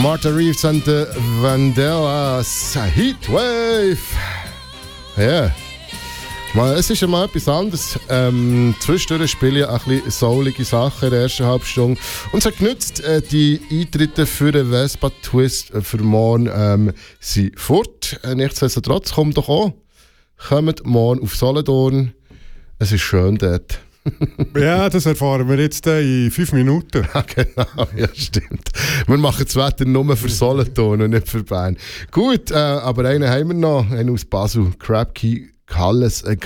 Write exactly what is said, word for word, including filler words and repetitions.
Martha Reeves and the Vandellas Heatwave. Ja. Yeah. Mal, es ist ja mal etwas anderes. Ähm, zwischendurch spiele ich ein bisschen soulige Sachen in der ersten halben Stunde. Und es hat genützt, äh, die Eintritte für den Vespa-Twist für morgen ähm, sind fort. Äh, nichtsdestotrotz, kommt doch an. Kommt morgen auf Solothurn. Es ist schön dort. Ja, das erfahren wir jetzt in fünf Minuten. Ja, genau, ja, stimmt. Wir machen das Wetter nur für Solothurn und nicht für Bern. Gut, äh, aber einen haben wir noch, einen aus Basel, Crabkey Kalles. Äh,